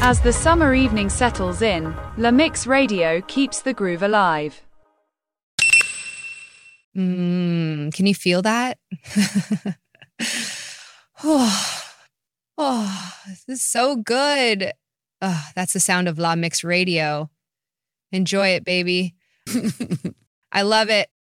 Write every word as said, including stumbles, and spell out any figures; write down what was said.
As the summer evening settles in, La Mix Radio keeps the groove alive. Mm, can you feel that? oh, oh, this is so good. Oh, that's the sound of La Mix Radio. Enjoy it, baby. I love it.